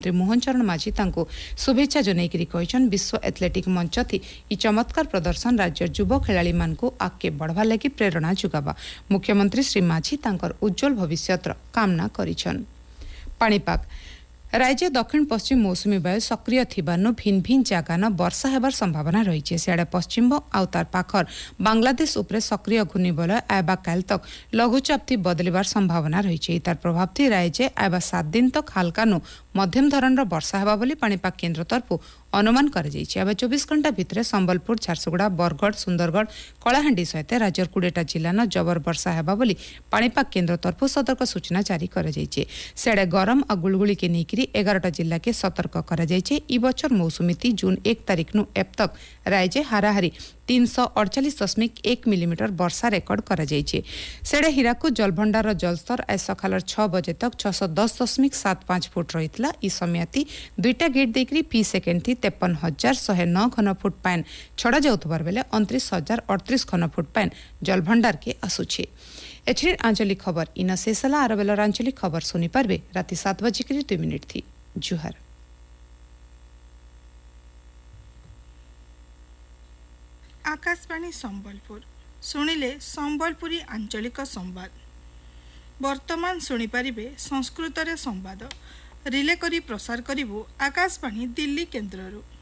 मुख्यमंत्री मोहन चरण माझी शुभेच्छा जनईकरी कहछन विश्व एथलेटिक मंच थी ई चमत्कार प्रदर्शन राज्य युवा खेलाड़ी मानकु आगे बढ़वा लगी प्रेरणा जुगावा। मुख्यमंत्री श्री माझी तांकर उज्जवल भविष्यतर कामना करिछन। पाणीपाग राज्य दक्षिण पश्चिम मौसुमी वायु सक्रिय थिबारनु भिन्न भिन्न जगान वर्षा हेबार संभावना रही। सियाड़े पश्चिम आउ तार पाखर बांग्लादेश उपरे सक्रिय घूर्णिबलय आयबा काल तक लघुचाप थी बदलिबार संभावना रही। तार प्रभाव थी राज्य आयबा 7 दिन तक हल्कानु मध्यम धरणर वर्षा हेबा बोली पाणीपाग केन्द्र तरफु अनुमान कर 24 घंटा भितर संबलपुर झारसुगुड़ा बरगढ़ सुंदरगढ़ कलाहांडी सहित राज्य 20टा जिलान जबर वर्षा हेबा बोली पाणीपाग केन्द्र तरफु सतर्क सूचना जारी कर सियाड़े गरम और गुलगुली के नेकरी 11टा जिला के सतर्क कर ई बछर मौसुमीती जून 1 तारिख नु एब तक राज्य हाराहारी 348.1 मिलीमीटर वर्षा रेकर्ड कर सेड़े हीराकुद जलभंडार जलस्तर आज सकाल 6 बजे तक 610.75 फुट रही। ई समयाती 2टा गेट देकरी फी सेकेंड थी 53,109 घनफुट पान छड़ा जाउथबार बेले 29,038 घनफुट पान जलभंडार के आसुछि। एचडी आंचलिक खबर इन शेषला आरबेलर आंचलिक खबर सुनी पारबे राति 7:02 थी। जुहार। आकाशवाणी संबलपुर शुणिले संबलपुरी आंचलिक संवाद। वर्तमान शुणी पारिबे संस्कृत रे संवाद रिले करी प्रसार करिबो आकाशवाणी दिल्ली केन्द्ररू।